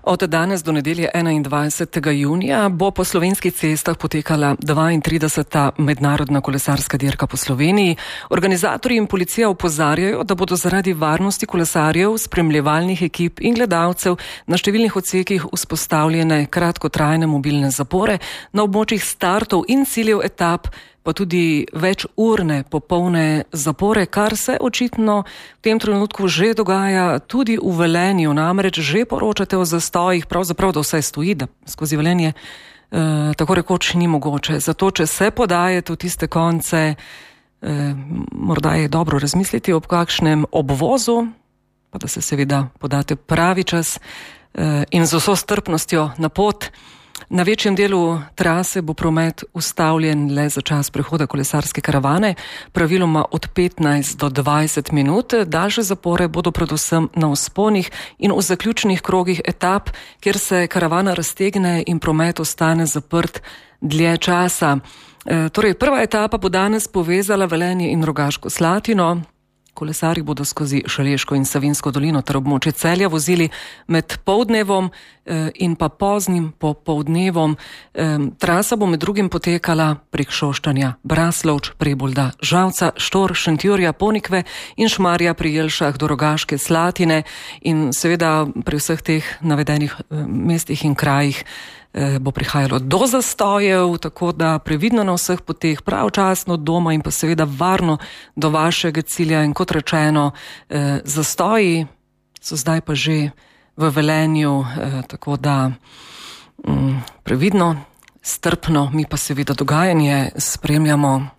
Od danes do nedelje 21. junija bo po slovenskih cestah potekala 32. mednarodna kolesarska dirka po Sloveniji. Organizatorji in policija opozarjajo, da bodo zaradi varnosti kolesarjev, spremljevalnih ekip in gledalcev na številnih odsekih vzpostavljene kratkotrajne mobilne zapore, na območjih startov in ciljev etap pa tudi večurne popolne zapore, kar se očitno v tem trenutku že dogaja tudi v Velenju. Namreč že poročate o zastojih, pravzaprav da vse stoji, da skozi Velenje tako rekoč ni mogoče. Zato, če se podajate v tiste konce, morda je dobro razmisliti ob kakšnem obvozu, pa da se seveda podate pravi čas in z vso strpnostjo na pot. Na večjem delu trase bo promet ustavljen le za čas prehoda kolesarske karavane, praviloma od 15 do 20 minut. Daljše zapore bodo predvsem na vzponih in v zaključnih krogih etap, kjer se karavana raztegne in promet ostane zaprt dlje časa. Torej, prva etapa bo danes povezala Velenje in Rogaško Slatino. Kolesarji bodo skozi Šaleško in Savinjsko dolino ter območje Celja vozili med poldnevom in pa poznim popoldnevom. Trasa bo med drugim potekala prek Šoštanja, Braslovč, Prebolda, Žalca, Štor, Šentjurja, Ponikve in Šmarja pri Jelšah do Rogaške Slatine. In seveda pri vseh teh navedenih mestih in krajih bo prihajalo do zastojev, tako da previdno na vseh poteh, pravočasno doma in pa seveda varno do vašega cilja. In kot rečeno, zastoji so zdaj pa že v Velenju, tako da previdno, strpno, mi pa seveda dogajanje spremljamo